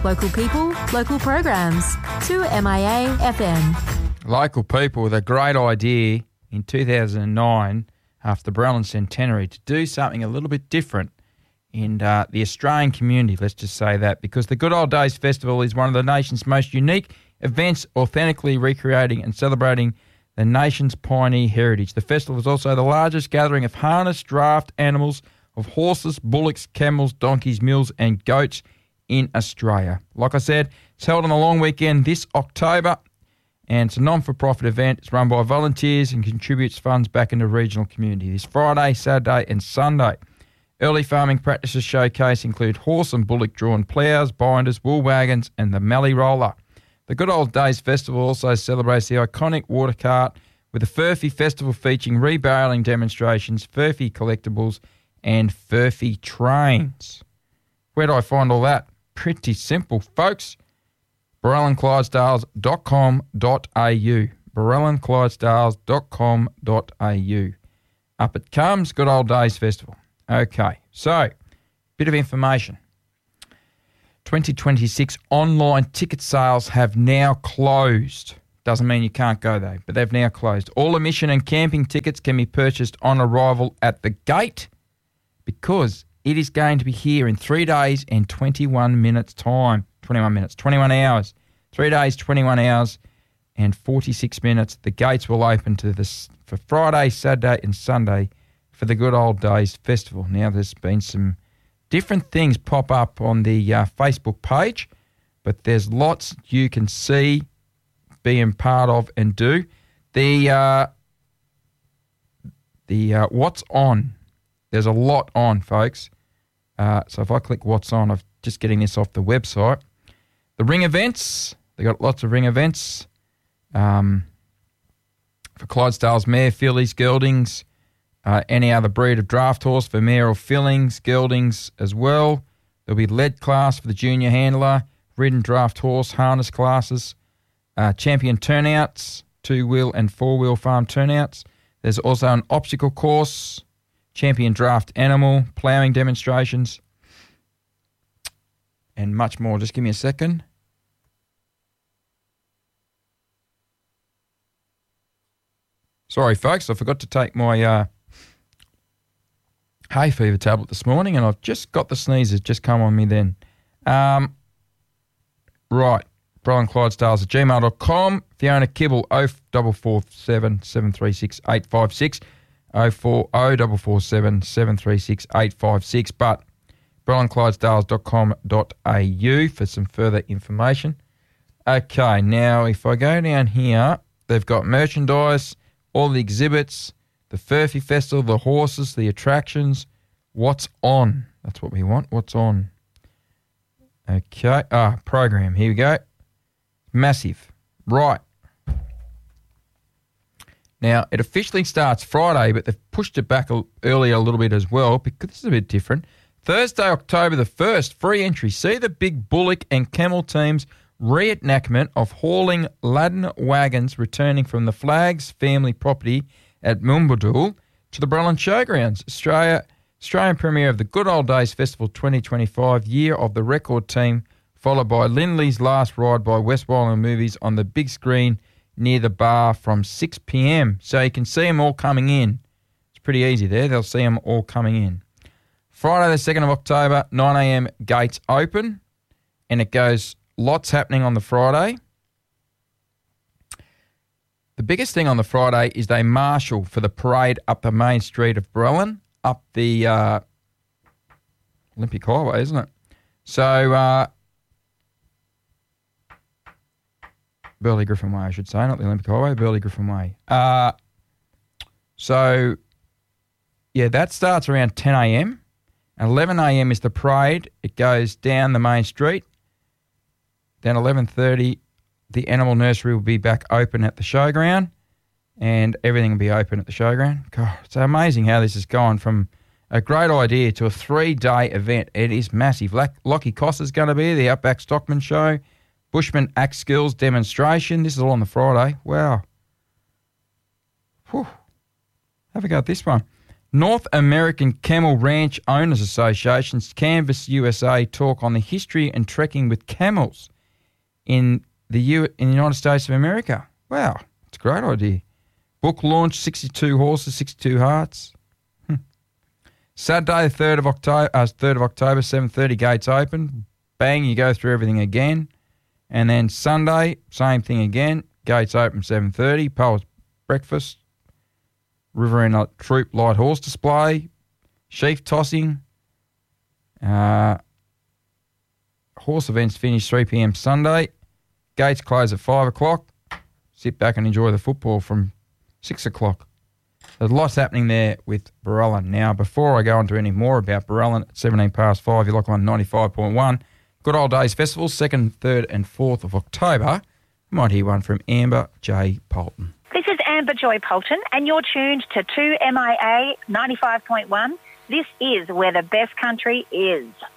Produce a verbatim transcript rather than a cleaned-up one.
Local people, local programs. two M I A F M. Local people with a great idea in two thousand nine, after the Barellan centenary, to do something a little bit different in uh, the Australian community, let's just say that, because the Good Old Days Festival is one of the nation's most unique events, authentically recreating and celebrating the nation's pioneer heritage. The festival is also the largest gathering of harnessed draft animals of horses, bullocks, camels, donkeys, mules and goats in Australia. Like I said, it's held on the long weekend this October, and it's a non-for-profit event. It's run by volunteers and contributes funds back into regional community. This Friday, Saturday and Sunday. Early farming practices showcase include horse and bullock-drawn ploughs, binders, wool wagons and the Mallee Roller. The Good Old Days Festival also celebrates the iconic water cart with the Furphy Festival featuring rebarrelling demonstrations, Furphy collectibles and Furphy trains. Where do I find all that? Pretty simple, folks. Barellan Clydesdales dot com dot a u. Barellan Clydesdales dot com dot a u. Up it comes, Good Old Days Festival. Okay, so, bit of information. twenty twenty-six online ticket sales have now closed. Doesn't mean you can't go though, but they've now closed. All admission and camping tickets can be purchased on arrival at the gate because it is going to be here in three days and twenty-one minutes time. twenty-one minutes, twenty-one hours. Three days, twenty-one hours and forty-six minutes. The gates will open to this for Friday, Saturday and Sunday for the Good Old Days Festival. Now, there's been some different things pop up on the uh, Facebook page, but there's lots you can see, being part of and do. The uh, the uh, what's on, there's a lot on, folks. Uh, so if I click what's on, I'm just getting this off the website. The ring events, they got lots of ring events um, for Clydesdales mare, fillies, geldings, uh, any other breed of draft horse for mare or fillings, geldings as well. There'll be lead class for the junior handler, ridden draft horse, harness classes, uh, champion turnouts, two-wheel and four-wheel farm turnouts. There's also an obstacle course, champion draft animal, ploughing demonstrations, and much more. Just give me a second. Sorry, folks, I forgot to take my uh, hay fever tablet this morning, and I've just got the sneezes just come on me then. Um, right, Barellan Clydesdales at gmail dot com. Fiona Kibble, oh four four seven, seven three six, eight five six. oh four oh four four seven, seven three six, eight five six. But Barellan Clydesdales dot com dot a u for some further information. Okay, now if I go down here, they've got merchandise, all the exhibits, the Furphy Festival, the horses, the attractions. What's on? That's what we want. What's on? Okay. Ah, program. Here we go. Massive. Right. Now, it officially starts Friday, but they've pushed it back a, earlier a little bit as well because this is a bit different. Thursday, October the first, free entry. See the big bullock and camel teams reenactment of hauling laden wagons returning from the Flags family property at Mumbadool to the Barellan Showgrounds. Australia, Australian premiere of the Good Old Days Festival twenty twenty-five, year of the record team, followed by Lindley's last ride by Westmoreland Movies on the big screen near the bar from six p.m. So you can see them all coming in. It's pretty easy there. They'll see them all coming in. Friday the second of October, nine a.m. gates open, and it goes lots happening on the Friday. The biggest thing on the Friday is they marshal for the parade up the main street of Barellan, up the uh, Olympic Highway, isn't it? So, uh, Burley Griffin Way, I should say, not the Olympic Highway, Burley Griffin Way. Uh, so, yeah, that starts around ten a.m. eleven a.m. is the parade. It goes down the main street. Then eleven thirty, the animal nursery will be back open at the showground, and everything will be open at the showground. God, it's amazing how this has gone from a great idea to a three-day event. It is massive. Lockie Costa's going to be there, the Outback Stockman Show, Bushman Axe Skills demonstration. This is all on the Friday. Wow. Whew. Have a go at this one. North American Camel Ranch Owners Association's Canvas U S A talk on the history and trekking with camels in the U- in the United States of America. Wow, it's a great idea. Book launch, sixty-two horses, sixty-two hearts. Hmm. Saturday, the third of October, uh, third of October, seven thirty, gates open. Bang, you go through everything again. And then Sunday, same thing again. Gates open, seven thirty. Poets breakfast. Riverina Troop light horse display. Sheaf tossing. Uh, horse events finish three p.m. Sunday. Gates close at five o'clock. Sit back and enjoy the football from six o'clock. There's lots happening there with Barellan. Now, before I go on to any more about Barellan, at seventeen past five, you're locked on ninety-five point one. Good Old Days Festival, second, third and fourth of October. You might hear one from Amber J. Polton. This is Amber Joy Polton, and you're tuned to two M I A ninety-five point one. This is where the best country is.